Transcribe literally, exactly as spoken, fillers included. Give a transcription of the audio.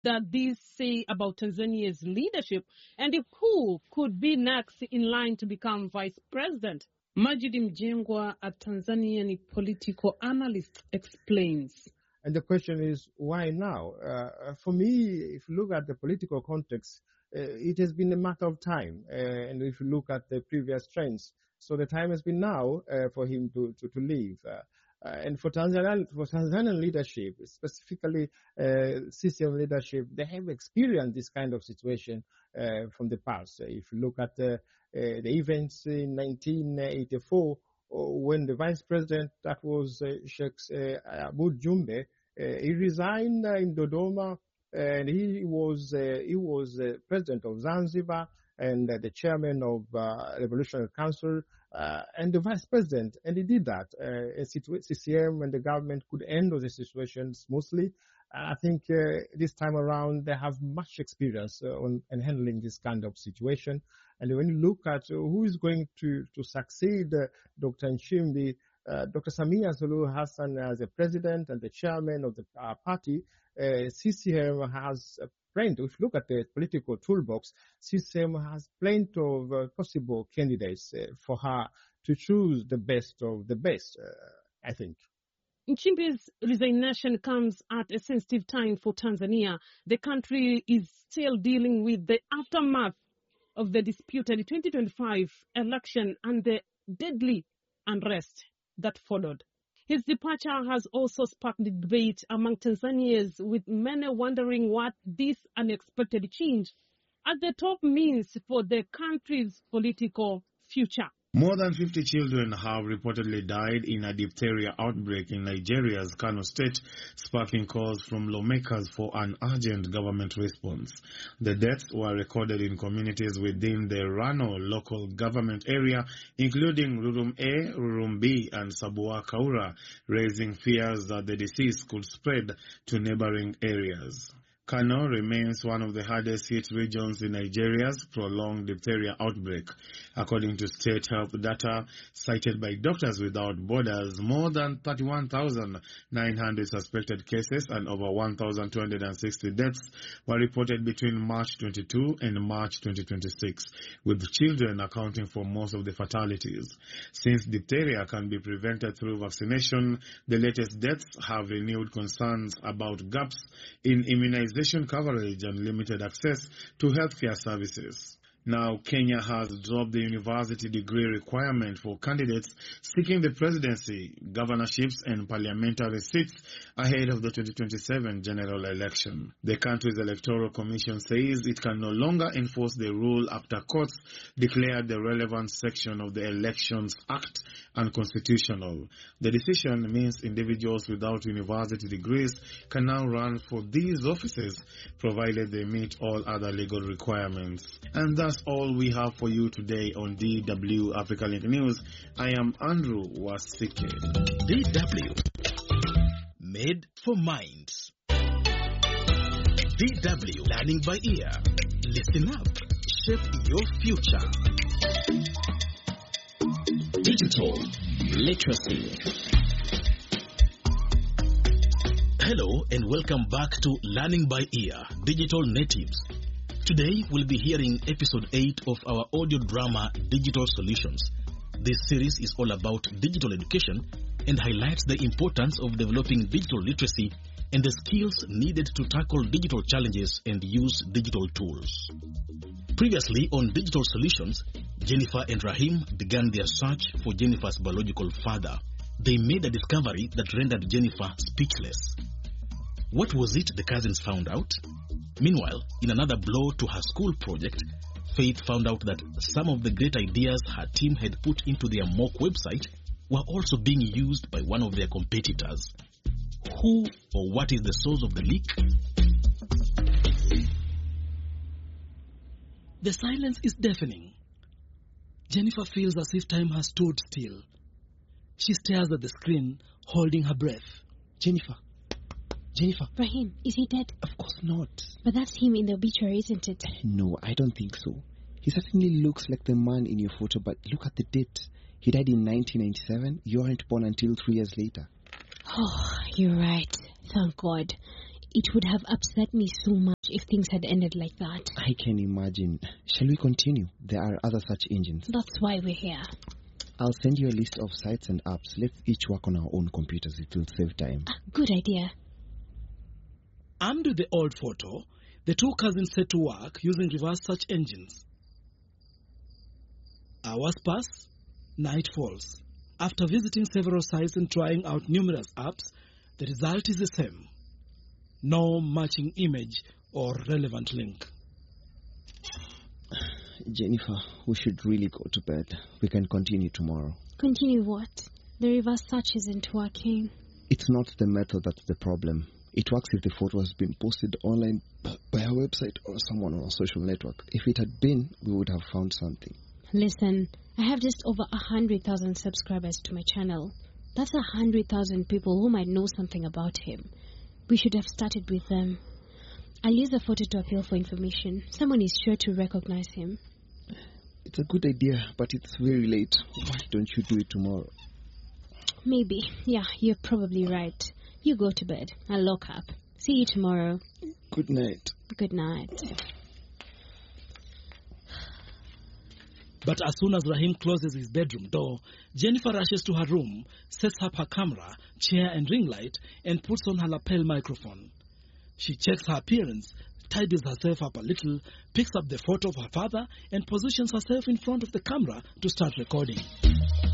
does this say about Tanzania's leadership, and who could be next in line to become vice president? Majidi Mjengwa, a Tanzanian political analyst, explains. And the question is, why now? Uh, for me, if you look at the political context, uh, it has been a matter of time. Uh, and if you look at the previous trends, so the time has been now uh, for him to, to, to leave. Uh, uh, and for Tanzanian, for Tanzanian leadership, specifically uh, C C M leadership, they have experienced this kind of situation uh, from the past. Uh, if you look at the, uh, the events in nineteen eighty-four, when the vice president, that was uh, Sheikh uh, Aboud Jumbe, uh, he resigned uh, in Dodoma, and he was uh, he was uh, president of Zanzibar and uh, the chairman of uh, Revolutionary Council uh, and the vice president, and he did that. Uh, C C M and the government could handle the situation smoothly. I think uh, this time around they have much experience uh, on, on handling this kind of situation. And when you look at who is going to, to succeed uh, Doctor Nchimbi, uh, Doctor Samia Suluhu Hassan as the president and the chairman of the uh, party, uh, C C M has uh, plenty. If you look at the political toolbox, C C M has plenty of uh, possible candidates uh, for her to choose the best of the best, uh, I think. Nchimbi's resignation comes at a sensitive time for Tanzania. The country is still dealing with the aftermath of the disputed twenty twenty-five election and the deadly unrest that followed. His departure has also sparked debate among Tanzanians, with many wondering what this unexpected change at the top means for the country's political future. More than fifty children have reportedly died in a diphtheria outbreak in Nigeria's Kano State, sparking calls from lawmakers for an urgent government response. The deaths were recorded in communities within the Rano local government area, including Rurum A, Rurum B, and Sabua Kaura, raising fears that the disease could spread to neighboring areas. Kano remains one of the hardest hit regions in Nigeria's prolonged diphtheria outbreak. According to state health data cited by Doctors Without Borders, more than thirty-one thousand nine hundred suspected cases and over one thousand two hundred sixty deaths were reported between March twenty-second and March twenty twenty-six, with children accounting for most of the fatalities. Since diphtheria can be prevented through vaccination, the latest deaths have renewed concerns about gaps in immunization coverage and limited access to healthcare services. Now, Kenya has dropped the university degree requirement for candidates seeking the presidency, governorships, and parliamentary seats ahead of the twenty twenty-seven general election. The country's electoral commission says it can no longer enforce the rule after courts declared the relevant section of the Elections Act unconstitutional. The decision means individuals without university degrees can now run for these offices, provided they meet all other legal requirements. And that's all we have for you today on D W Africa Link News. I am Andrew Wasike. D W, made for minds. D W, learning by ear. Listen up, shape your future. Digital literacy. Hello and welcome back to Learning by Ear, Digital Natives. Today we'll be hearing episode eight of our audio drama Digital Solutions. This series is all about digital education and highlights the importance of developing digital literacy and the skills needed to tackle digital challenges and use digital tools. Previously on Digital Solutions, Jennifer and Rahim began their search for Jennifer's biological father. They made a discovery that rendered Jennifer speechless. What was it the cousins found out? Meanwhile, in another blow to her school project, Faith found out that some of the great ideas her team had put into their mock website were also being used by one of their competitors. Who or what is the source of the leak? The silence is deafening. Jennifer feels as if time has stood still. She stares at the screen, holding her breath. Jennifer. Jennifer. Rahim, is he dead? Of course not. But that's him in the obituary, isn't it? No, I don't think so. He certainly looks like the man in your photo, but look at the date. He died in nineteen ninety-seven. You weren't born until three years later. Oh, you're right. Thank God. It would have upset me so much if things had ended like that. I can imagine. Shall we continue? There are other search engines. That's why we're here. I'll send you a list of sites and apps. Let's each work on our own computers. It will save time. Ah, good idea. Armed with the old photo, the two cousins set to work using reverse search engines. Hours pass, night falls. After visiting several sites and trying out numerous apps, the result is the same. No matching image or relevant link. Jennifer, we should really go to bed. We can continue tomorrow. Continue what? The reverse search isn't working. It's not the method that's the problem. It works if the photo has been posted online by our website or someone on our social network. If it had been, we would have found something. Listen, I have just over a hundred thousand subscribers to my channel. That's a hundred thousand people who might know something about him. We should have started with them. I'll use the photo to appeal for information. Someone is sure to recognize him. It's a good idea, but it's very late. Why don't you do it tomorrow? Maybe. Yeah, you're probably right. You go to bed. I'll lock up. See you tomorrow. Good night. Good night. But as soon as Rahim closes his bedroom door, Jennifer rushes to her room, sets up her camera, chair and ring light, and puts on her lapel microphone. She checks her appearance, tidies herself up a little, picks up the photo of her father, and positions herself in front of the camera to start recording.